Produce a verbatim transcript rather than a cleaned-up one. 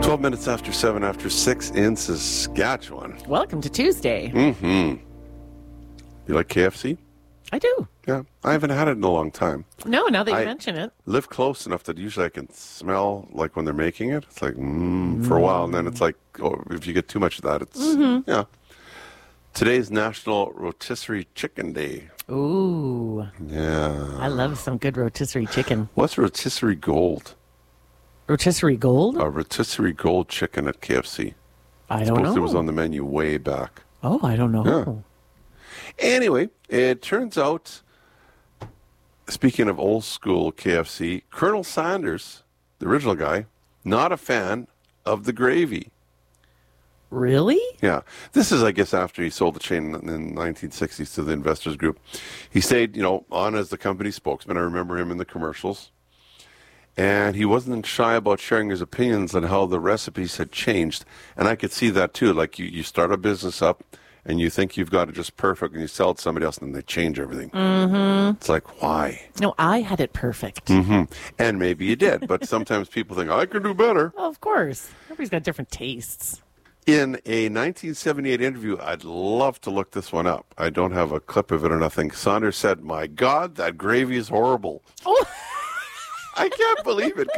twelve minutes after seven after six in Saskatchewan. Welcome to Tuesday. Mm-hmm. You like K F C? I do. Yeah. I haven't had it in a long time. No, now that you I mention it. live close enough that usually I can smell, like, when they're making it. It's like, mmm, for a while. And then it's like, oh, if you get too much of that, it's, Mm-hmm. yeah. Today's National Rotisserie Chicken Day. Ooh. Yeah. I love some good rotisserie chicken. What's rotisserie gold? Rotisserie gold? A rotisserie gold chicken at K F C. I don't Supposed know. it was on the menu way back. Oh, I don't know. Yeah. Anyway, it turns out, speaking of old school K F C, Colonel Sanders, the original guy, not a fan of the gravy. Really? Yeah. This is, I guess, after he sold the chain in the nineteen sixties to the Investors Group. He stayed, you know, on as the company spokesman. I remember him in the commercials. And he wasn't shy about sharing his opinions on how the recipes had changed. And I could see that, too. Like, you, you start a business up, and you think you've got it just perfect, and you sell it to somebody else, and then they change everything. Mm-hmm. It's like, why? No, I had it perfect. Mm-hmm. And maybe you did, but sometimes people think, I could do better. Well, of course. Everybody's got different tastes. In a nineteen seventy-eight interview, I'd love to look this one up. I don't have a clip of it or nothing. Saunders said, my God, that gravy is horrible. Oh. I can't believe it.